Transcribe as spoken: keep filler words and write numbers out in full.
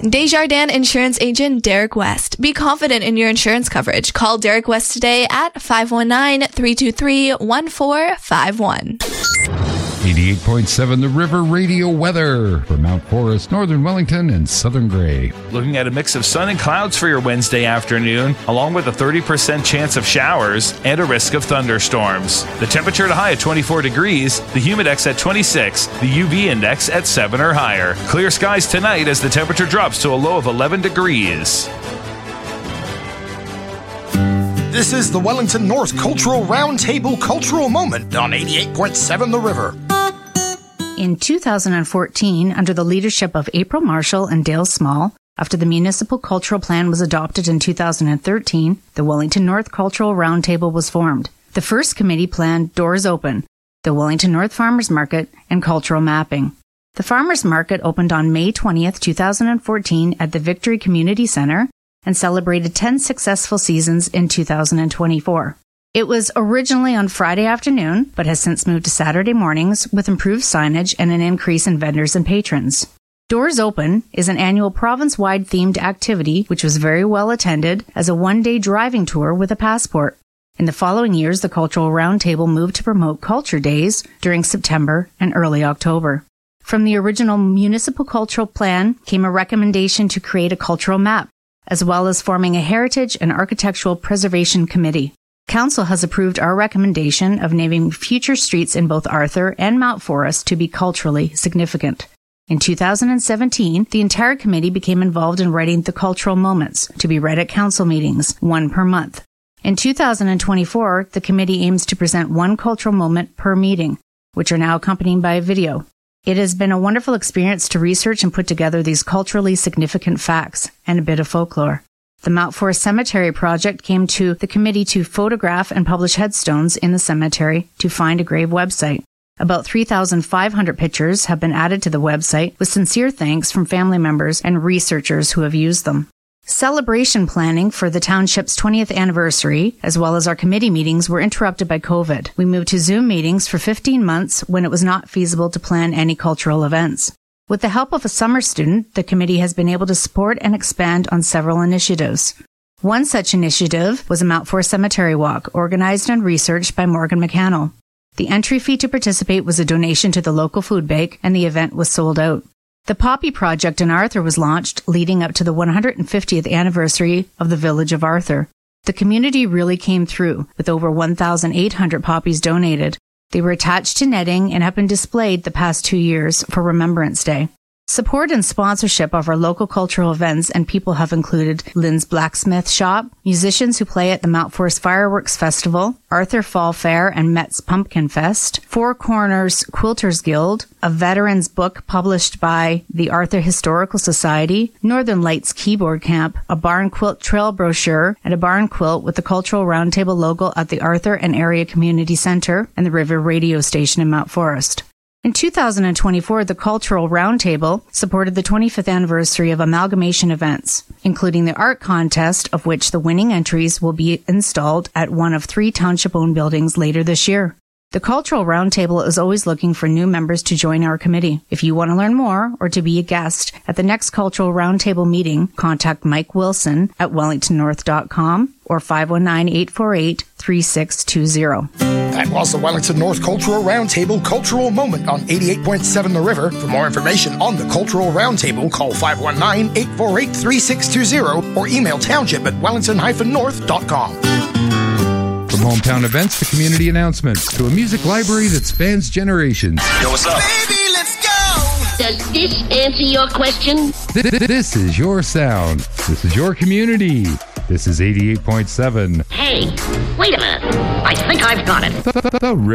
Desjardins Insurance Agent Derek West. Be confident in your insurance coverage. Call Derek West today at five one nine, three two three, one four five one. eighty-eight point seven The River Radio weather for Mount Forest, Northern Wellington, and Southern Grey. Looking at a mix of sun and clouds for your Wednesday afternoon, along with a thirty percent chance of showers and a risk of thunderstorms. The temperature at a high at twenty-four degrees, the humidex at twenty-six, the U V index at seven or higher. Clear skies tonight as the temperature drops to a low of eleven degrees. This is the Wellington North Cultural Roundtable Cultural Moment on eighty-eight point seven The River. In two thousand fourteen, under the leadership of April Marshall and Dale Small, after the Municipal Cultural Plan was adopted in two thousand thirteen, the Wellington North Cultural Roundtable was formed. The first committee planned Doors Open, the Wellington North Farmers Market, and cultural mapping. The Farmers Market opened on May twentieth, two thousand fourteen at the Victory Community Centre and celebrated ten successful seasons in two thousand twenty-four. It was originally on Friday afternoon, but has since moved to Saturday mornings with improved signage and an increase in vendors and patrons. Doors Open is an annual province-wide themed activity which was very well attended as a one-day driving tour with a passport. In the following years, the Cultural Roundtable moved to promote Culture Days during September and early October. From the original Municipal Cultural Plan came a recommendation to create a cultural map, as well as forming a Heritage and Architectural Preservation Committee. Council has approved our recommendation of naming future streets in both Arthur and Mount Forest to be culturally significant. In two thousand seventeen, the entire committee became involved in writing the cultural moments to be read at council meetings, one per month. In two thousand twenty-four, the committee aims to present one cultural moment per meeting, which are now accompanied by a video. It has been a wonderful experience to research and put together these culturally significant facts and a bit of folklore. The Mount Forest Cemetery project came to the committee to photograph and publish headstones in the cemetery to Find a Grave website. About three thousand five hundred pictures have been added to the website with sincere thanks from family members and researchers who have used them. Celebration planning for the township's twentieth anniversary, as well as our committee meetings, were interrupted by COVID. We moved to Zoom meetings for fifteen months when it was not feasible to plan any cultural events. With the help of a summer student, the committee has been able to support and expand on several initiatives. One such initiative was a Mount Forest Cemetery Walk, organized and researched by Morgan McCannell. The entry fee to participate was a donation to the local food bank, and the event was sold out. The Poppy Project in Arthur was launched, leading up to the one hundred fiftieth anniversary of the village of Arthur. The community really came through, with over one thousand eight hundred poppies donated. They were attached to netting and have been displayed the past two years for Remembrance Day. Support and sponsorship of our local cultural events and people have included Lynn's Blacksmith Shop, musicians who play at the Mount Forest Fireworks Festival, Arthur Fall Fair and Met's Pumpkin Fest, Four Corners Quilters Guild, a veterans book published by the Arthur Historical Society, Northern Lights Keyboard Camp, a barn quilt trail brochure, and a barn quilt with the Cultural Roundtable logo at the Arthur and Area Community Center and the River Radio Station in Mount Forest. In two thousand twenty-four, the Cultural Roundtable supported the twenty-fifth anniversary of amalgamation events, including the art contest, of which the winning entries will be installed at one of three township-owned buildings later this year. The Cultural Roundtable is always looking for new members to join our committee. If you want to learn more or to be a guest at the next Cultural Roundtable meeting, contact Mike Wilson at wellington north dot com or five one nine, eight four eight, three six two zero. That was the Wellington North Cultural Roundtable Cultural Moment on eighty-eight point seven The River. For more information on the Cultural Roundtable, call five one nine, eight four eight, three six two zero or email township at wellington dash north dot com. From hometown events to community announcements to a music library that spans generations. Yo, what's up? Baby, let's go! Does this answer your question? Th- th- This is your sound. This is your community. This is eighty-eight point seven. Hey, wait a minute. I think I've got it. The, the, the